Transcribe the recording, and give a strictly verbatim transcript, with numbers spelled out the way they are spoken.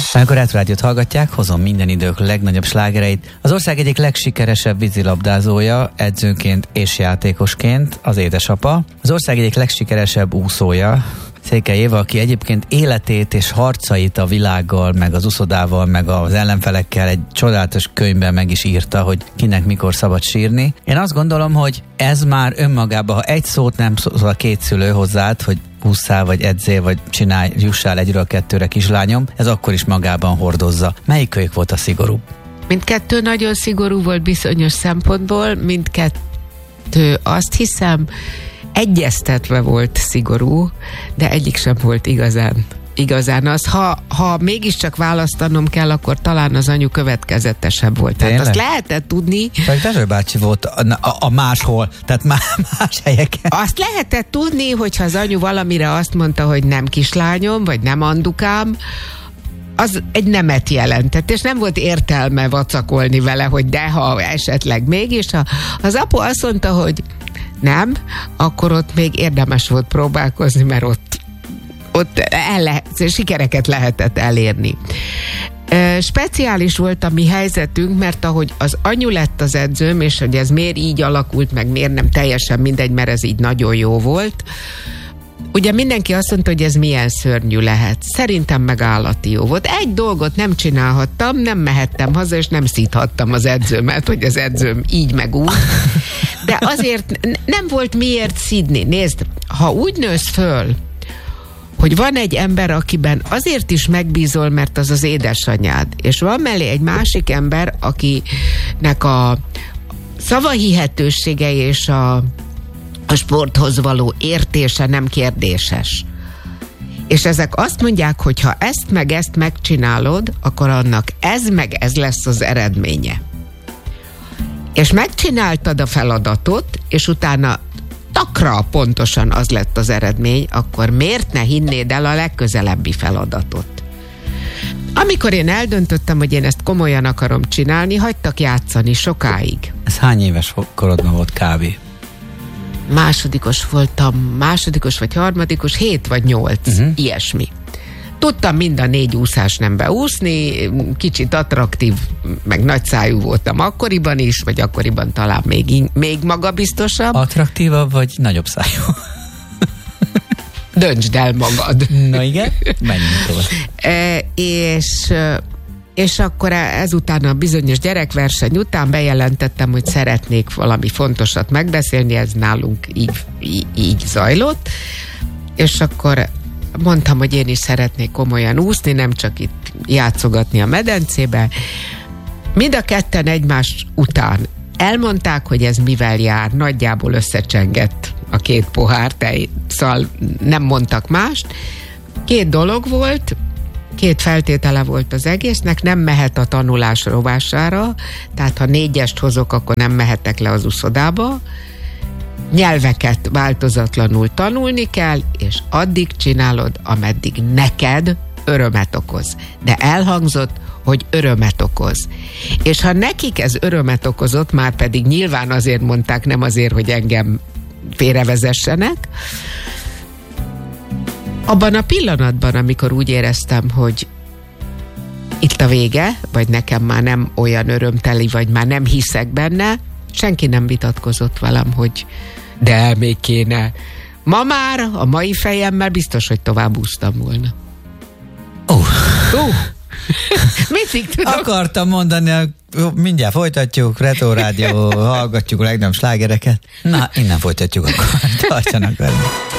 Amikor Retro Rádiót hallgatják, hozom minden idők legnagyobb slágereit. Az ország egyik legsikeresebb vízilabdázója, edzőként és játékosként az édesapa. Az ország egyik legsikeresebb úszója, Székely Éva, aki egyébként életét és harcait a világgal, meg az uszodával, meg az ellenfelekkel egy csodálatos könyvben meg is írta, hogy kinek mikor szabad sírni. Én azt gondolom, hogy ez már önmagában, ha egy szót nem szól a két szülő hozzád, hogy ússzál, vagy edzél, vagy csinálj, jussál egyről a kettőre, kislányom, ez akkor is magában hordozza. Melyik kölyök volt a szigorúbb? Mindkettő nagyon szigorú volt bizonyos szempontból, mindkettő azt hiszem egyeztetve volt szigorú, de egyik sem volt igazán. Igazán az, ha, ha mégiscsak választanom kell, akkor talán az anyu következetesebb volt. Tehát azt lehetett tudni... Tehát Dezső bácsi volt a, a, a máshol, tehát más, más helyeken. Azt lehetett tudni, hogyha az anyu valamire azt mondta, hogy nem kislányom, vagy nem andukám, az egy nemet jelentett, és nem volt értelme vacakolni vele, hogy de, ha esetleg mégis. Ha az apu azt mondta, hogy nem, akkor ott még érdemes volt próbálkozni, mert ott ott el lehet, sikereket lehetett elérni. Speciális volt a mi helyzetünk, mert ahogy az anyu lett az edzőm, és hogy ez miért így alakult, meg miért nem teljesen mindegy, mert ez így nagyon jó volt. Ugye mindenki azt mondta, hogy ez milyen szörnyű lehet. Szerintem meg állati jó volt. Egy dolgot nem csinálhattam, nem mehettem haza, és nem szíthattam az edzőmet, hogy az edzőm így meg úgy. De azért nem volt miért szidni. Nézd, ha úgy nősz föl, hogy van egy ember, akiben azért is megbízol, mert az az édesanyád, és van mellé egy másik ember, akinek a szavahihetősége és a, a sporthoz való értése nem kérdéses. És ezek azt mondják, hogy ha ezt meg ezt megcsinálod, akkor annak ez meg ez lesz az eredménye. És megcsináltad a feladatot, és utána takra pontosan az lett az eredmény, akkor miért ne hinnéd el a legközelebbi feladatot? Amikor én eldöntöttem, hogy én ezt komolyan akarom csinálni, hagytak játszani sokáig. Ez hány éves korodban volt kb? Másodikos voltam, másodikos vagy harmadikos, hét vagy nyolc, uh-huh. ilyesmi. Tudtam mind a négy úszás nem beúszni, kicsit attraktív, meg nagyszájú voltam akkoriban is, vagy akkoriban talán még, még magabiztosabb. Attraktívabb, vagy nagyobb szájú? Döntsd el magad. Na igen, menjünk tovább. E, és, és akkor ezután a bizonyos gyerekverseny után bejelentettem, hogy szeretnék valami fontosat megbeszélni, ez nálunk így, így, így zajlott, és akkor mondtam, hogy én is szeretnék komolyan úszni, nem csak itt játszogatni a medencébe. Mind a ketten egymás után elmondták, hogy ez mivel jár, nagyjából összecsengett a két pohár tej, szóval nem mondtak mást. Két dolog volt, két feltétele volt az egésznek, nem mehet a tanulás rovására, tehát ha négyest hozok, akkor nem mehetek le az uszodába. Nyelveket változatlanul tanulni kell, és addig csinálod, ameddig neked örömet okoz. De elhangzott, hogy örömet okoz. És ha nekik ez örömet okozott, már pedig nyilván azért mondták, nem azért, hogy engem félrevezessenek, abban a pillanatban, amikor úgy éreztem, hogy itt a vége, vagy nekem már nem olyan örömteli, vagy már nem hiszek benne, senki nem vitatkozott velem, hogy de még kéne. Ma már a mai fejemmel biztos, hogy tovább úsztam volna. Ó. Uh. Uh. Mindig tudom. Akartam mondani, mindjárt folytatjuk, Retro Rádió, hallgatjuk a legnagyobb slágereket. Na, innen folytatjuk akkor. Tartsanak velünk.